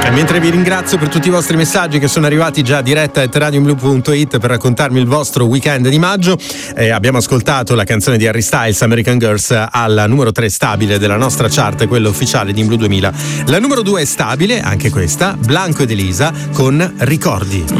Mentre vi ringrazio per tutti i vostri messaggi che sono arrivati già a diretta @radioblue.it per raccontarmi il vostro weekend di maggio, abbiamo ascoltato la canzone di Harry Styles, American Girls, al numero 3 stabile della nostra chart, quella ufficiale di In Blue 2000. La numero 2 è stabile, anche questa, Blanco ed Elisa con Ricordi.